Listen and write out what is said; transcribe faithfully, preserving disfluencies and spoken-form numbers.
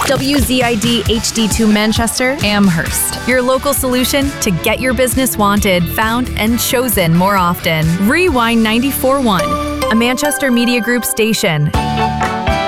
W Z I D H D two Manchester, Amherst. Your local solution to get your business wanted, found, and chosen more often. Rewind ninety-four point one, a Manchester Media Group station.